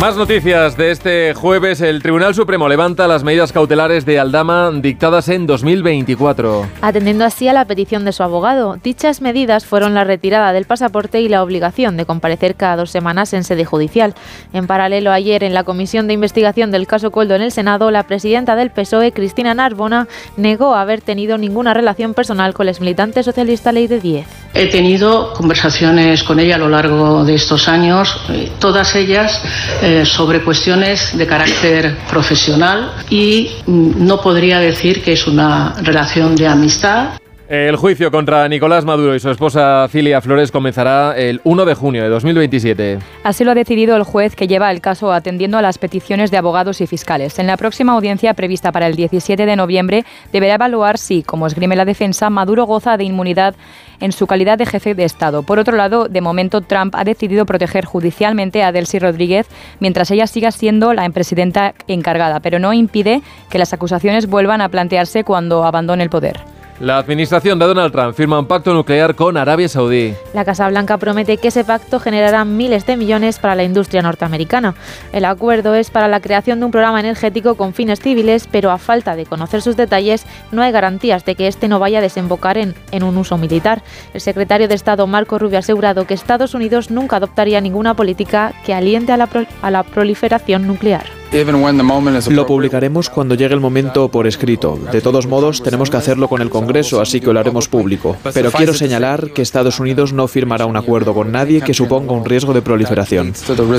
Más noticias de este jueves. El Tribunal Supremo levanta las medidas cautelares de Aldama dictadas en 2024. Atendiendo así a la petición de su abogado, dichas medidas fueron la retirada del pasaporte y la obligación de comparecer cada 2 semanas en sede judicial. En paralelo, ayer en la Comisión de Investigación del caso Koldo en el Senado, la presidenta del PSOE, Cristina Narbona, negó haber tenido ninguna relación personal con el exmilitante socialista Leire Díez. He tenido conversaciones con ella a lo largo de estos años, todas ellas sobre cuestiones de carácter profesional, y no podría decir que es una relación de amistad. El juicio contra Nicolás Maduro y su esposa Cilia Flores comenzará el 1 de junio de 2027. Así lo ha decidido el juez que lleva el caso atendiendo a las peticiones de abogados y fiscales. En la próxima audiencia prevista para el 17 de noviembre deberá evaluar si, como esgrime la defensa, Maduro goza de inmunidad en su calidad de jefe de Estado. Por otro lado, de momento Trump ha decidido proteger judicialmente a Delcy Rodríguez mientras ella siga siendo la presidenta encargada, pero no impide que las acusaciones vuelvan a plantearse cuando abandone el poder. La administración de Donald Trump firma un pacto nuclear con Arabia Saudí. La Casa Blanca promete que ese pacto generará miles de millones para la industria norteamericana. El acuerdo es para la creación de un programa energético con fines civiles, pero a falta de conocer sus detalles, no hay garantías de que este no vaya a desembocar en un uso militar. El secretario de Estado, Marco Rubio, ha asegurado que Estados Unidos nunca adoptaría ninguna política que aliente a la proliferación nuclear. Lo publicaremos cuando llegue el momento por escrito. De todos modos, tenemos que hacerlo con el Congreso, así que lo haremos público. Pero quiero señalar que Estados Unidos no firmará un acuerdo con nadie que suponga un riesgo de proliferación.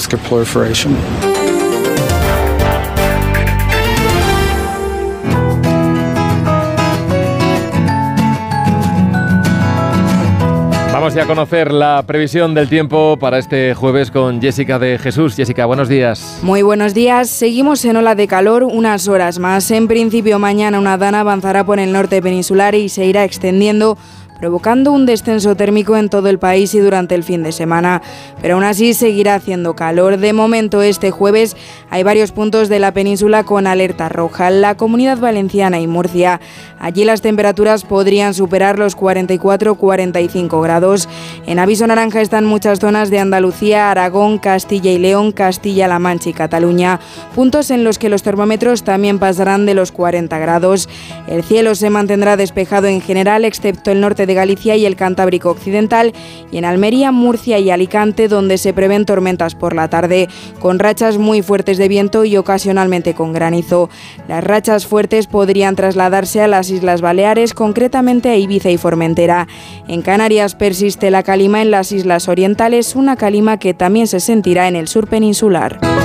Vamos ya a conocer la previsión del tiempo para este jueves con Jessica de Jesús. Jessica, buenos días. Muy buenos días. Seguimos en ola de calor unas horas más. En principio, mañana una dana avanzará por el norte peninsular y se irá extendiendo, provocando un descenso térmico en todo el país y durante el fin de semana. Pero aún así seguirá haciendo calor. De momento, este jueves hay varios puntos de la península con alerta roja: la Comunidad Valenciana y Murcia. Allí las temperaturas podrían superar los 44-45 grados. En aviso naranja están muchas zonas de Andalucía, Aragón, Castilla y León, Castilla-La Mancha y Cataluña, puntos en los que los termómetros también pasarán de los 40 grados. El cielo se mantendrá despejado en general, excepto el norte de Galicia y el Cantábrico Occidental, y en Almería, Murcia y Alicante, donde se prevén tormentas por la tarde, con rachas muy fuertes de viento y ocasionalmente con granizo. Las rachas fuertes podrían trasladarse a las Islas Baleares, concretamente a Ibiza y Formentera. En Canarias persiste la calima en las islas orientales, una calima que también se sentirá en el sur peninsular.